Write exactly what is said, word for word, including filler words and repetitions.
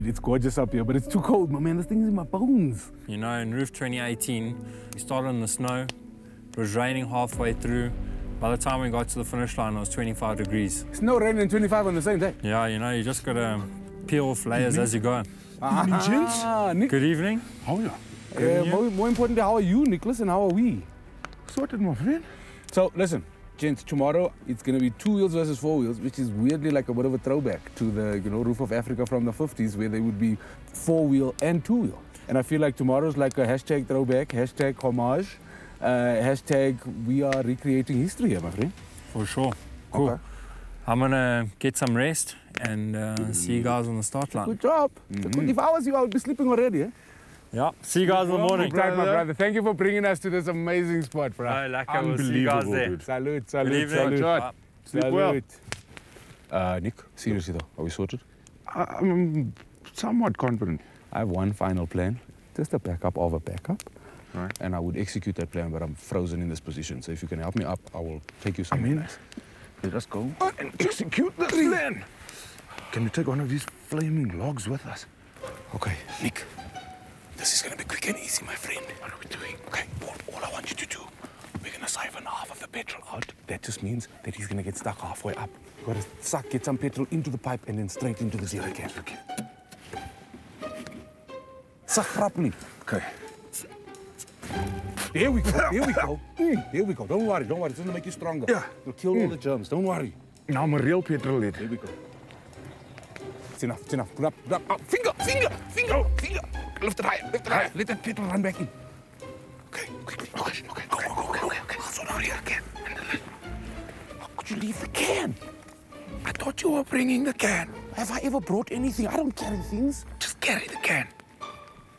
It's gorgeous up here, but it's too cold, my man. This thing's in my bones. You know, in Roof twenty eighteen, we started in the snow. It was raining halfway through. By the time we got to the finish line, it was twenty-five degrees. Snow, rain, and twenty-five on the same day. Yeah, you know, you just gotta peel off layers as you go. Ah, Nick. Good evening. How are you? Uh, more, more importantly, how are you, Nicholas, and how are we? Sorted, my friend. So, listen, gents, tomorrow it's going to be two wheels versus four wheels, which is weirdly like a bit of a throwback to the, you know, Roof of Africa from the fifties, where they would be four wheel and two wheel. And I feel like tomorrow's like a hashtag throwback, hashtag homage, uh, hashtag we are recreating history here, my friend. For sure. Cool. Okay. I'm gonna get some rest and uh, see you guys on the start line. Good job. Mm-hmm. If I was you, I would be sleeping already, eh? Yeah. See you guys in the morning. Right, my brother. Thank you for bringing us to this amazing spot, bro. No, like I will see you guys there. Dude. Salute, salute, Good evening. salute. Bye. Sleep well. Salute. Uh, Nick, seriously though, are we sorted? I, I'm somewhat confident. I have one final plan, just a backup of a backup. Right. And I would execute that plan, but I'm frozen in this position. So if you can help me up, I will take you somewhere in. nice. Let us go and execute this plan. Can we take one of these flaming logs with us? Okay, Nick, this is gonna be quick and easy, my friend. What are we doing? Okay, all, all I want you to do, we're gonna siphon half of the petrol out. That just means that he's gonna get stuck halfway up. You gotta suck, get some petrol into the pipe and then straight into the zero can. Okay. Suck properly. Okay. There we go, there we go. Mm, there we go. Don't worry, don't worry. It's gonna make you stronger. Yeah. It'll kill mm. all the germs. Don't worry. Now I'm a real petrol head. There we go. It's enough, it's enough. Grab, grab. Oh, finger, finger, finger, oh. finger. Lift it higher, lift it higher. Let that petrol run back in. Okay, quickly. Okay, okay, go, go, go, okay, okay, okay. Also down here again. How could you leave the can? I thought you were bringing the can. Have I ever brought anything? I don't carry things. Just carry the can.